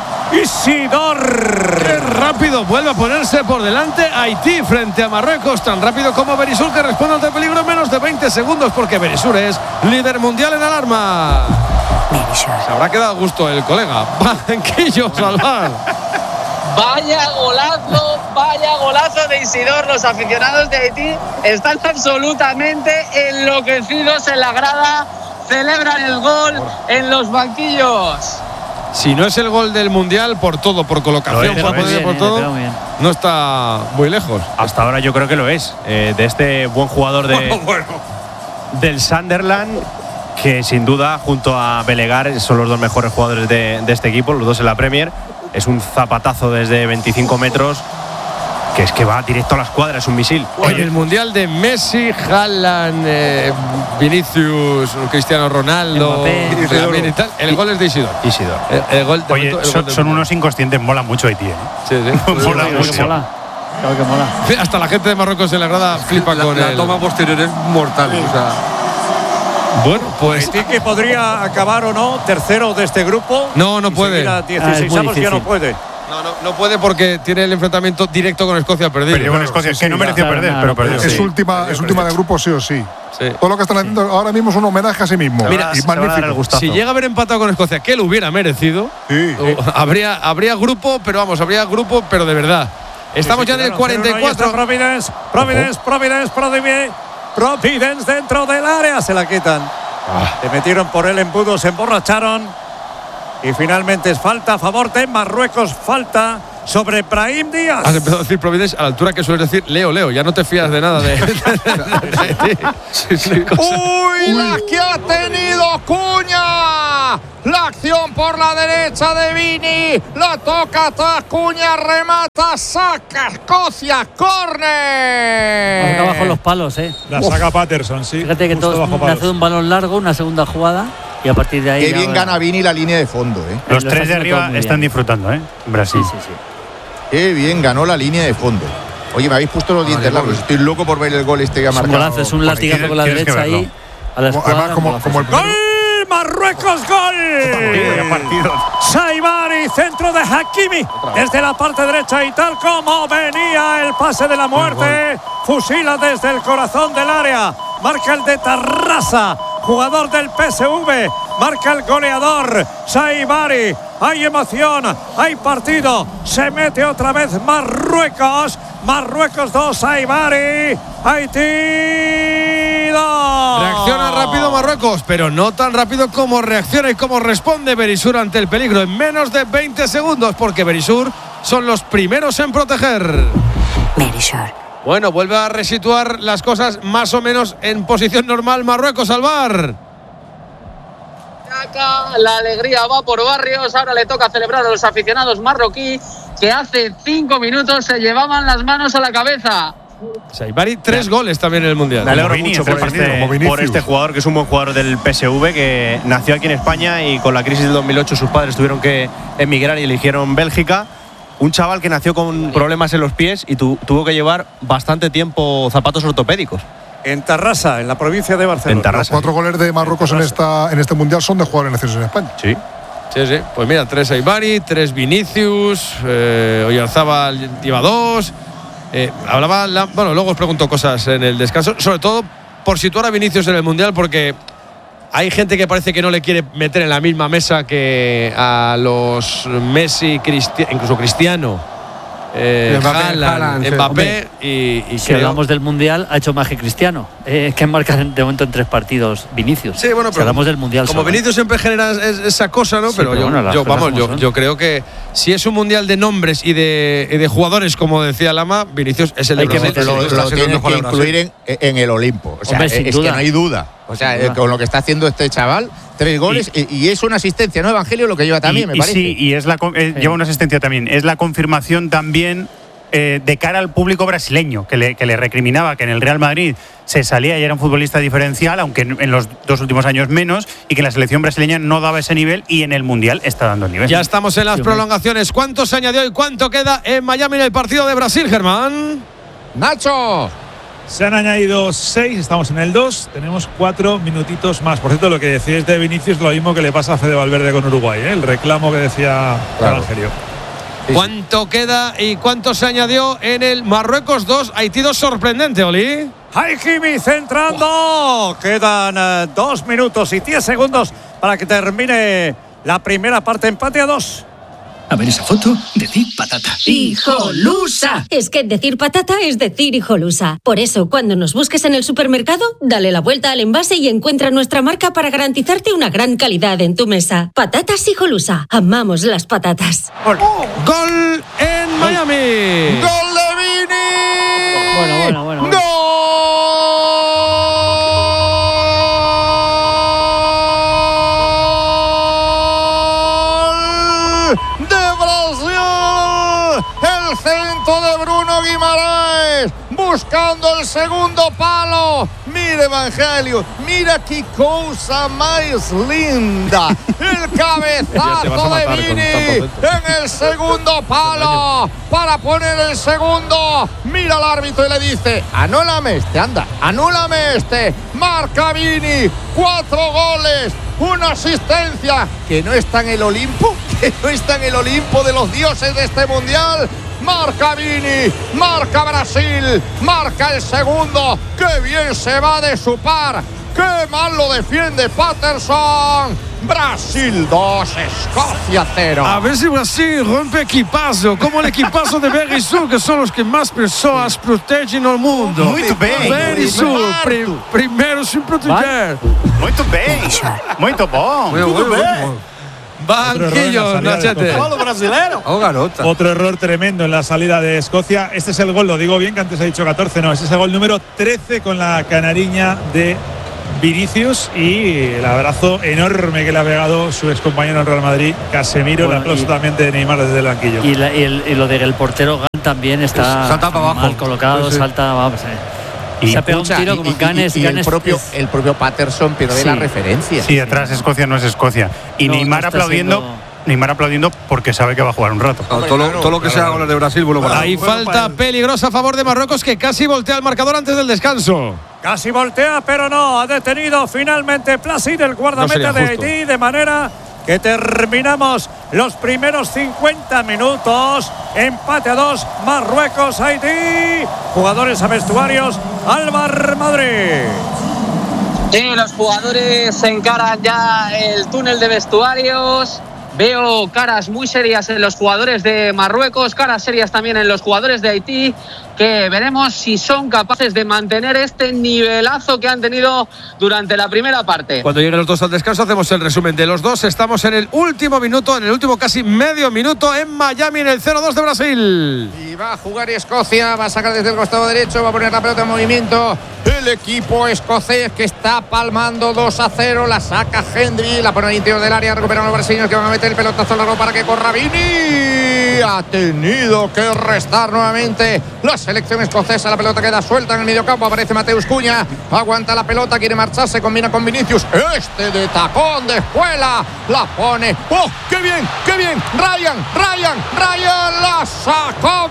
Isidor. Qué rápido vuelve a ponerse por delante Haití frente a Marruecos, tan rápido como Berisur, que responde ante peligro en menos de veinte segundos, porque Berisur es líder mundial en alarma. Se habrá quedado a gusto el colega. Banquillo Salvar. Vaya golazo, vaya golazo de Isidor. Los aficionados de Haití están absolutamente enloquecidos en la grada. Celebran el gol en los banquillos. Si no es el gol del mundial, por todo, por colocación, Lo es, por, lo es. poder, por Bien, todo, eh, bien. no está muy lejos. Hasta ahora yo creo que lo es. Eh, de este buen jugador de, del Sunderland, que sin duda, junto a Belegar, son los dos mejores jugadores de, de este equipo, los dos en la Premier. Es un zapatazo desde veinticinco metros, que es que va directo a la escuadra, es un misil. En el mundial de Messi, Haaland, eh, Vinicius, Cristiano Ronaldo, Mbappé. también y tal, el gol es de Isidor. Isidor. El, el gol, de Oye, momento, el son, gol del son mundial. unos inconscientes, mola mucho Haití, ¿eh? Sí, sí. Mola Claro que mucho. mola. Claro que mola. Hasta la gente de Marruecos en la grada flipa La, con la él. toma posterior es mortal. O sea, Bueno, pues Haití que podría acabar o no tercero de este grupo. no, no Y puede. seguir a Ah, es muy dieciséis avos, ya no difícil. puede. No, No, no, no puede porque tiene el enfrentamiento directo con Escocia perdido. Perdió con Escocia, sí, que sí, no ya, mereció ya, perder, ya, pero no, perdió. Es Sí. última, es última de grupo sí o sí. sí. Todo lo que están haciendo ahora mismo es un homenaje a sí mismo. Mira, y magnífico. si llega a haber empatado con Escocia, que lo hubiera merecido, sí. habría, habría grupo, pero vamos, habría grupo, pero de verdad. Estamos sí, sí, ya en el claro, cuarenta y cuatro. Providence, Providence, Providence, Providence, Providence dentro del área. Se la quitan. Ah. Se metieron por el embudo, se emborracharon. Y finalmente es falta a favor de Marruecos. Falta sobre Brahim Díaz. Has empezado a decir Providence a la altura que sueles decir Leo, Leo. Ya no te fías de nada de. de, de, de, de sí, sí, ¡Uy, la que ha tenido Cuña! La acción por la derecha de Vini. La toca atrás Cuña, remata, saca Escocia, córner. Acá bajo los palos, ¿eh? La saca Patterson, sí. Fíjate que todo nace de un balón largo, una segunda jugada. Y a partir de ahí. Qué bien gana Vini la línea de fondo, ¿eh? Los tres de arriba están disfrutando, ¿eh? Brasil. Sí, sí, sí. Qué bien ganó la línea de fondo. Oye, me habéis puesto los dientes largos. Estoy loco por ver el gol este que ha marcado. Es un golazo, es un latigazo con la derecha ahí. A la escuadra, Además, como, como el ¡Gol! ¡Marruecos, gol! Saibari, centro de Hakimi. Desde la parte derecha y tal como venía el pase de la muerte. Fusila desde el corazón del área. Marca el de Tarrasa, jugador del P S V. Marca el goleador Saibari. Hay emoción, hay partido. Se mete otra vez Marruecos. Marruecos dos, Saibari. Haití dos. Reacciona rápido Marruecos, pero no tan rápido como reacciona y como responde Berisur ante el peligro en menos de veinte segundos, porque Berisur son los primeros en proteger. Berisur. Bueno, vuelve a resituar las cosas más o menos en posición normal Marruecos al bar. La alegría va por barrios. Ahora le toca celebrar a los aficionados marroquí que hace cinco minutos se llevaban las manos a la cabeza. Saibari, tres goles también en el Mundial. Me alegro mucho por este, por este jugador, que es un buen jugador del P S V, que nació aquí en España y con la crisis del dos mil ocho sus padres tuvieron que emigrar y eligieron Bélgica. Un chaval que nació con problemas en los pies y tu, tuvo que llevar bastante tiempo zapatos ortopédicos. En Tarrasa, en la provincia de Barcelona. En Tarrasa. Los cuatro goles de Marruecos en, esta, en este Mundial son de jugadores nacidos en España. Sí. Sí, sí. Pues mira, tres Saibari, tres Vinicius, eh, Oyarzábal lleva dos. Eh, hablaba, la, bueno, luego os pregunto cosas en el descanso, sobre todo por situar a Vinicius en el Mundial, porque hay gente que parece que no le quiere meter en la misma mesa que a los Messi, Cristi incluso Cristiano. Eh, Haaland, Mbappé y, y si hablamos del Mundial, ha hecho más que Cristiano, eh, que marca de momento en tres partidos Vinicius. Sí, bueno, pero si hablamos del Mundial como solo. Vinicius siempre genera esa cosa, ¿no? Sí, pero, pero yo, bueno, yo vamos, yo, yo creo que si es un Mundial de nombres y de, de jugadores, como decía Lama, Vinicius es el de Hay que Brasil. meterlo, lo, lo tienes que incluir en, en el Olimpo. O sea, Hombre, es, es que no hay duda. O sea, eh, con lo que está haciendo este chaval, tres goles y, y es una asistencia, ¿no? Evangelio lo que lleva también, y, me parece. Y sí, y es la, eh, sí. lleva una asistencia también. Es la confirmación también eh, de cara al público brasileño, que le, que le recriminaba que en el Real Madrid se salía y era un futbolista diferencial, aunque en, en los dos últimos años menos, y que la selección brasileña no daba ese nivel y en el Mundial está dando el nivel. Ya estamos en las sí, prolongaciones. ¿Cuánto se añadió y cuánto queda en Miami en el partido de Brasil, Germán? Nacho. Se han añadido seis, estamos en el dos, tenemos cuatro minutitos más. Por cierto, lo que decíais de Vinicius, lo mismo que le pasa a Fede Valverde con Uruguay, ¿eh? El reclamo que decía claro. Evangelio. Sí. ¿Cuánto queda y cuánto se añadió en el Marruecos dos, Haití dos? Sorprendente, Oli. Hakimi centrando. Oh. Quedan uh, dos minutos y diez segundos para que termine la primera parte. Empate a dos. A ver esa foto, decir patata. ¡Hijolusa! Es que decir patata es decir hijolusa. Por eso, cuando nos busques en el supermercado, dale la vuelta al envase y encuentra nuestra marca para garantizarte una gran calidad en tu mesa. Patatas Hijolusa. Amamos las patatas. Gol, oh. Gol en Miami. ¡Gol de Vini! Bueno, bueno, bueno. bueno. ¡Gol! De Bruno Guimaraes buscando el segundo palo. Mira Evangelio, mira qué cosa más linda. El cabezazo de Vini en el segundo palo para poner el segundo. Mira al árbitro y le dice: anúlame este, anda, anúlame este. Marca Vini, cuatro goles, una asistencia. Que no está en el Olimpo, que no está en el Olimpo de los dioses de este mundial. Marca Vini, marca Brasil, marca el segundo. ¡Qué bien se va de su par! ¡Qué mal lo defiende Patterson! Brasil dos, Escocia cero. A ver si Brasil rompe equipazo, como el equipazo de Berizzo, que son los que más personas protegen al mundo. Muito bem. Berizzo, pri, primero sin proteger. Muito bem. Muito bom. Muy Muito bueno, bem. Banquillo, Nachete. Otro error tremendo en la salida de Escocia. Este es el gol, lo digo bien, que antes he dicho catorce, no, este es el gol número trece con la canariña de Vinicius y el abrazo enorme que le ha pegado su excompañero en Real Madrid, Casemiro. Bueno, el aplauso y, también de Neymar desde el banquillo. Y, la, y, el, y lo de el portero Gant también está salta para abajo. Mal colocado, sí, sí. salta, vamos, eh. Y se ha pegado un tiro como Ganes. Y, y, y Ganes el, propio, es, el propio Patterson pierde sí. la referencia. Sí, atrás Escocia no es Escocia. Y no, Neymar no aplaudiendo. Siendo... Neymar aplaudiendo porque sabe que va a jugar un rato. No, todo, lo, todo lo que sea goles de Brasil, bueno para Hay bueno, falta para peligrosa a favor de Marruecos, que casi voltea el marcador antes del descanso. Casi voltea, pero no. Ha detenido finalmente Placid, el guardameta no de Haití, de manera que terminamos los primeros cincuenta minutos. Empate a dos, Marruecos-Haití. Jugadores a vestuarios, Álvaro Madrid. Sí, los jugadores se encaran ya el túnel de vestuarios. Veo caras muy serias en los jugadores de Marruecos, caras serias también en los jugadores de Haití, que veremos si son capaces de mantener este nivelazo que han tenido durante la primera parte. Cuando lleguen los dos al descanso hacemos el resumen de los dos. Estamos en el último minuto, en el último casi medio minuto en Miami, en el cero dos de Brasil. Y va a jugar Escocia, va a sacar desde el costado derecho, va a poner la pelota en movimiento. El equipo escocés que está palmando dos a cero, la saca Hendry, la pone al interior del área, recuperan los brasileños que van a meter el pelotazo largo para que corra Vini. Ha tenido que restar nuevamente la selección escocesa. La pelota queda suelta en el mediocampo. Aparece Mateus Cunha. Aguanta la pelota, quiere marcharse, combina con Vinicius. Este de tacón de escuela la pone. ¡Oh, qué bien! ¡Qué bien! Ryan, Ryan, Ryan la sacó.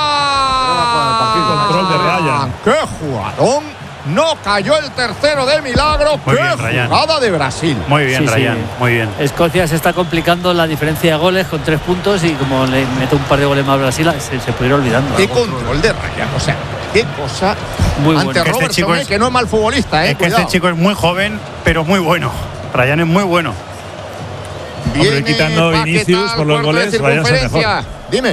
Control de Ryan. ¡Qué jugadón! No cayó el tercero de milagro. Muy ¡Qué bien, jugada de Brasil! Muy bien, sí, Ryan, sí. Muy bien. Escocia se está complicando la diferencia de goles con tres puntos y como le mete un par de goles más a Brasil, se, se puede ir olvidando. ¡Qué control de Ryan! O sea, qué cosa. Muy ante bueno. Robertson, este chico es, que no es mal futbolista, ¿eh? Es que Cuidado. Este chico es muy joven, pero muy bueno. Ryan es muy bueno. Hombre, quitando a Vinicius por los goles, Ryan es el mejor. Dime.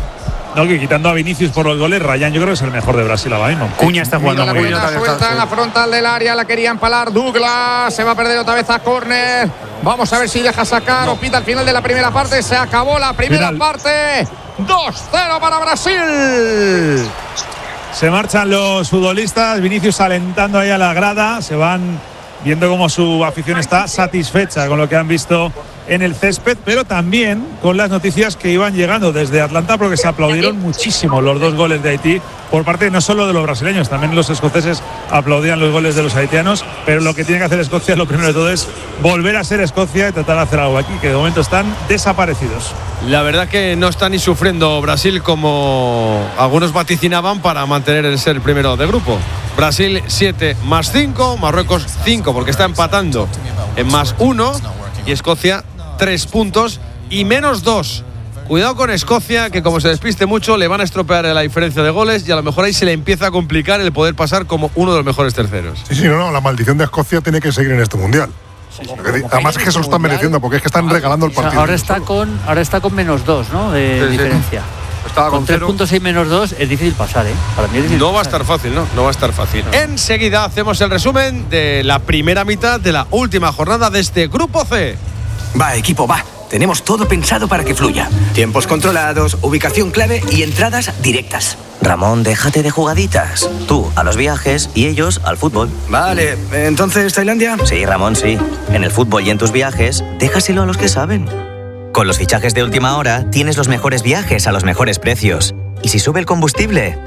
No, que quitando a Vinicius por los goles, Ryan yo creo que es el mejor de Brasil ahora mismo. Cuña está jugando muy bien. La suelta en la frontal del área, la quería empalar Douglas, se va a perder otra vez a córner. Vamos a ver si deja sacar no. o pita al final de la primera parte. Se acabó la primera final. parte. dos cero para Brasil. Se marchan los futbolistas, Vinicius alentando ahí a la grada, se van viendo cómo su afición está satisfecha con lo que han visto en el césped, pero también con las noticias que iban llegando desde Atlanta, porque se aplaudieron muchísimo los dos goles de Haití por parte no solo de los brasileños, también los escoceses aplaudían los goles de los haitianos, pero lo que tiene que hacer Escocia, lo primero de todo, es volver a ser Escocia y tratar de hacer algo aquí, que de momento están desaparecidos. La verdad que no está ni sufriendo Brasil como algunos vaticinaban para mantener el ser primero de grupo. Brasil siete más cinco, Marruecos cinco, porque está empatando en más uno, y Escocia tres puntos y menos dos. Cuidado con Escocia, que como se despiste mucho le van a estropear la diferencia de goles y a lo mejor ahí se le empieza a complicar el poder pasar como uno de los mejores terceros. Sí, sí, no, no, la maldición de Escocia tiene que seguir en este mundial. Sí, sí, además es que se lo están mereciendo porque es que están regalando el partido. Ahora está con, ahora está con menos dos, ¿no? De sí, diferencia. Sí. Estaba con, con tres puntos y menos dos es difícil pasar, ¿eh? Para mí es difícil no pasar. va a estar fácil, ¿no? No va a estar fácil. No. Enseguida hacemos el resumen de la primera mitad de la última jornada de este Grupo C. Va, equipo, va. Tenemos todo pensado para que fluya. Tiempos controlados, ubicación clave y entradas directas. Ramón, déjate de jugaditas. Tú a los viajes y ellos al fútbol. Vale, ¿entonces Tailandia? Sí, Ramón, sí. En el fútbol y en tus viajes, déjaselo a los que saben. Con los fichajes de última hora, tienes los mejores viajes a los mejores precios. Y si sube el combustible,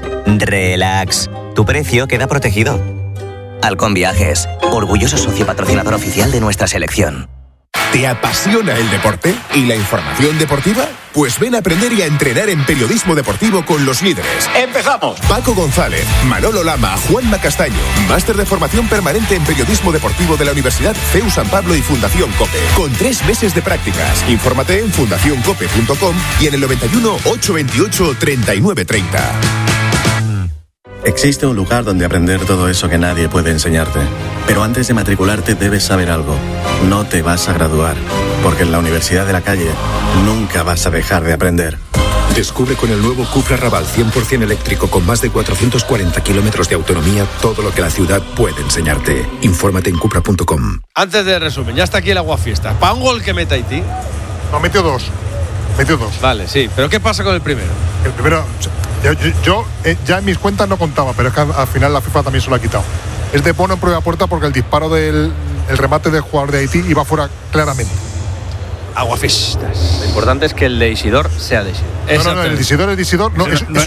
relax. Tu precio queda protegido. Halcón Viajes, orgulloso socio patrocinador oficial de nuestra selección. ¿Te apasiona el deporte y la información deportiva? Pues ven a aprender y a entrenar en periodismo deportivo con los líderes. ¡Empezamos! Paco González, Manolo Lama, Juanma Castaño. Máster de formación permanente en periodismo deportivo de la Universidad C E U San Pablo y Fundación COPE. Con tres meses de prácticas. Infórmate en fundación cope punto com y en el noventa y uno, ochocientos veintiocho, treinta y nueve treinta. Existe un lugar donde aprender todo eso que nadie puede enseñarte. Pero antes de matricularte debes saber algo. No te vas a graduar, porque en la Universidad de la Calle nunca vas a dejar de aprender. Descubre con el nuevo Cupra Raval cien por ciento eléctrico con más de cuatrocientos cuarenta kilómetros de autonomía todo lo que la ciudad puede enseñarte. Infórmate en cupra punto com. Antes de resumen, ya está aquí el aguafiesta. ¿Para un gol que meta Haití? No, metió dos. Metió dos. Vale, sí. ¿Pero qué pasa con el primero? El primero, yo, yo, yo eh, ya en mis cuentas no contaba, pero es que al, al final la FIFA también se lo ha quitado. Es de Bono en prueba puerta porque el disparo del el remate del jugador de Haití iba fuera claramente. Aguafistas. Lo importante es que el de Isidor sea de Isidor. No, no, no, el de Isidor es de Isidor. No, es, no, es